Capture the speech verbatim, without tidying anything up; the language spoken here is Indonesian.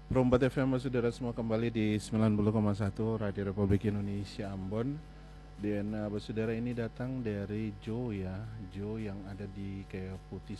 Perombat F M saudara semua kembali di sembilan puluh koma satu Radio Republik Indonesia Ambon. Dan uh, saudara ini datang dari Joe ya, Joe yang ada di kayak putih